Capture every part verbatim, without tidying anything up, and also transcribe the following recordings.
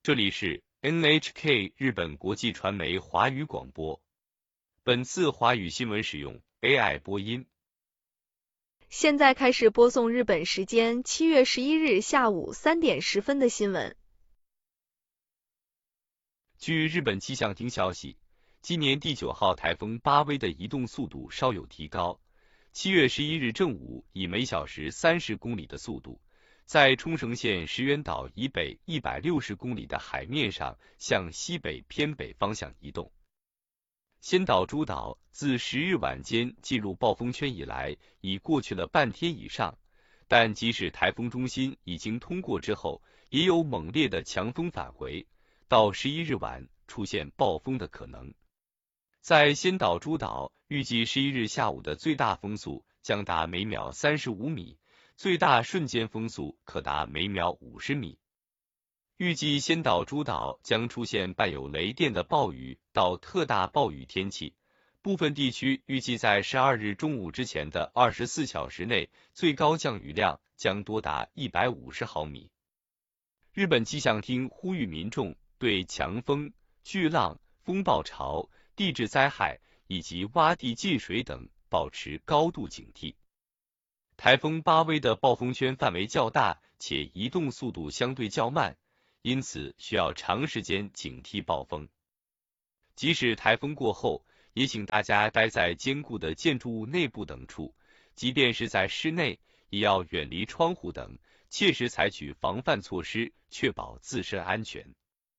这里是 N H K 日本国际传媒华语广播。本次华语新闻使用 A I 播音。 现在开始播送日本时间七月十一日下午三点十分的新闻。 据日本气象厅消息，今年第九号台风巴威的移动速度稍有提高。七月十一日正午，以每小时三十公里的速度，在冲绳县石垣岛以北一百六十公里的海面上向西北偏北方向移动。仙岛诸岛自十日晚间进入暴风圈以来，已过去了半天以上，但即使台风中心已经通过之后，也有猛烈的强风返回，到十一日晚出现暴风的可能。在仙岛诸岛，预计十一日下午的最大风速将达每秒三十五米，最大瞬间风速可达每秒五十米。预计仙岛诸岛将出现伴有雷电的暴雨到特大暴雨天气，部分地区预计在十二日中午之前的二十四小时内，最高降雨量将多达一百五十毫米。日本气象厅呼吁民众对强风、巨浪、风暴潮、地质灾害以及洼地进水等保持高度警惕。台风巴威的暴风圈范围较大，且移动速度相对较慢，因此需要长时间警惕暴风。即使台风过后，也请大家待在坚固的建筑物内部等处，即便是在室内，也要远离窗户等，切实采取防范措施，确保自身安全。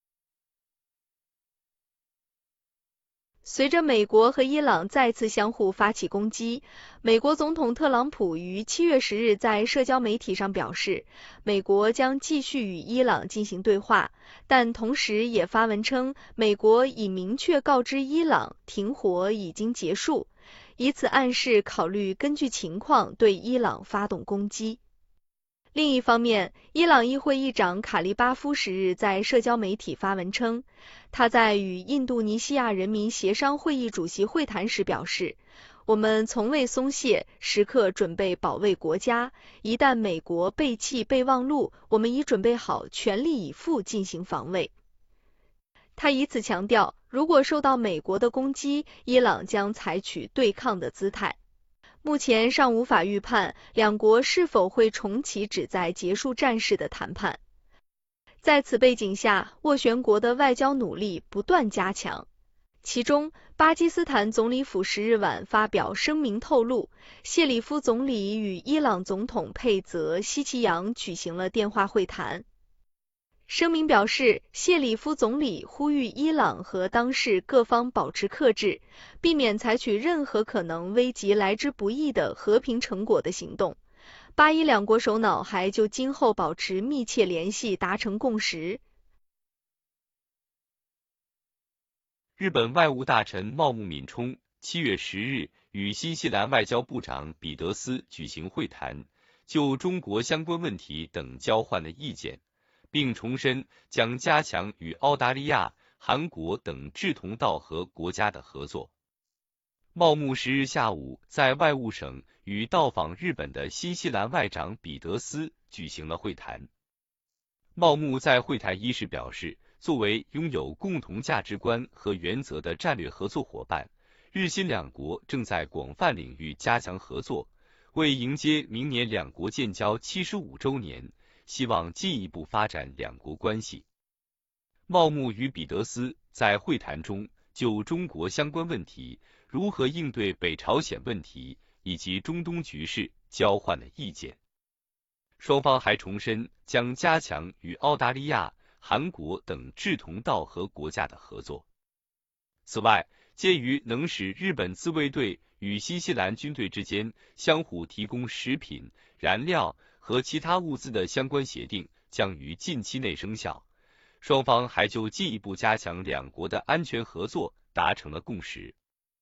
随着美国和伊朗再次相互发起攻击，美国总统特朗普于七月十日在社交媒体上表示，美国将继续与伊朗进行对话，但同时也发文称，美国已明确告知伊朗停火已经结束，以此暗示考虑根据情况对伊朗发动攻击。另一方面，伊朗议会议长卡利巴夫十日在社交媒体发文称，他在与印度尼西亚人民协商会议主席会谈时表示，我们从未松懈，时刻准备保卫国家，一旦美国背弃备忘录，我们已准备好全力以赴进行防卫。他以此强调，如果受到美国的攻击，伊朗将采取对抗的姿态。目前尚无法预判两国是否会重启旨在结束战事的谈判。在此背景下，斡旋国的外交努力不断加强。其中，巴基斯坦总理府十日晚发表声明透露，谢里夫总理与伊朗总统佩泽希奇扬举行了电话会谈。声明表示，谢里夫总理呼吁伊朗和当事各方保持克制，避免采取任何可能危及来之不易的和平成果的行动。巴伊两国首脑还就今后保持密切联系达成共识。 日本外务大臣茂木敏充七月十日与新西兰外交部长彼得斯举行会谈，就中国相关问题等交换了意见，并重申将加强与澳大利亚、韩国等志同道合国家的合作。茂木十日下午在外务省与到访日本的新西兰外长彼得斯举行了会谈。茂木在会谈伊始表示，作为拥有共同价值观和原则的战略合作伙伴，日新两国正在广泛领域加强合作，为迎接明年两国建交七十五周年，希望进一步发展两国关系。茂木与彼得斯在会谈中就中国相关问题、如何应对北朝鲜问题以及中东局势交换了意见。双方还重申将加强与澳大利亚、韩国等志同道合国家的合作。此外，鉴于能使日本自卫队与新西兰军队之间相互提供食品、燃料和其他物资的相关协定将于近期内生效，双方还就进一步加强两国的安全合作达成了共识。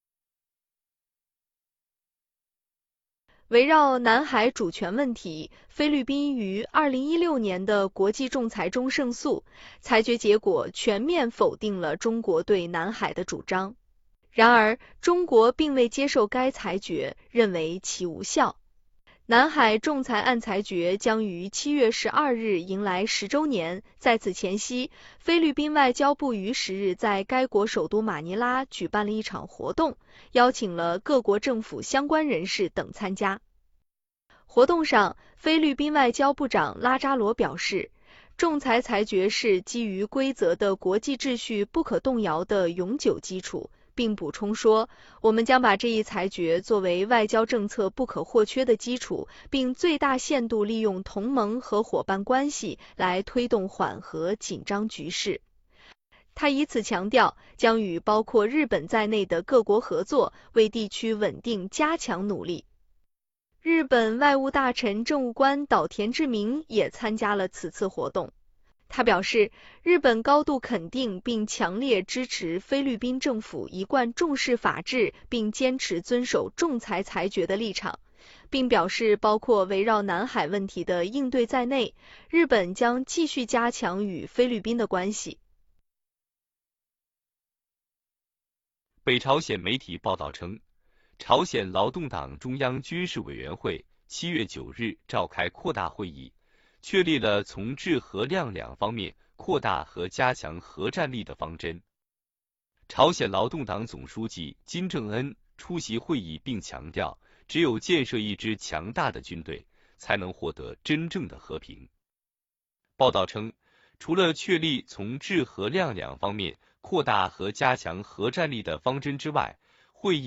围绕南海主权问题，菲律宾于二零一六年的国际仲裁中胜诉，裁决结果全面否定了中国对南海的主张。然而，中国并未接受该裁决，认为其无效。 南海仲裁案裁决将于七月十二日迎来十周年，在此前夕，菲律宾外交部于十日在该国首都马尼拉举办了一场活动，邀请了各国政府相关人士等参加。活动上，菲律宾外交部长拉扎罗表示，仲裁裁决是基于规则的国际秩序不可动摇的永久基础，并补充说，我们将把这一裁决作为外交政策不可或缺的基础，并最大限度利用同盟和伙伴关系来推动缓和紧张局势。他以此强调，将与包括日本在内的各国合作，为地区稳定加强努力。日本外务大臣政务官岛田志明也参加了此次活动。他表示，日本高度肯定并强烈支持菲律宾政府一贯重视法治并坚持遵守仲裁裁决的立场，并表示包括围绕南海问题的应对在内，日本将继续加强与菲律宾的关系。 北朝鲜媒体报道称，朝鲜劳动党中央军事委员会七月九日召开扩大会议，确立了从质和量两方面扩大和加强核战力的方针。朝鲜劳动党总书记金正恩出席会议并强调，只有建设一支强大的军队，才能获得真正的和平。报道称，除了确立从质和量两方面扩大和加强核战力的方针之外，会议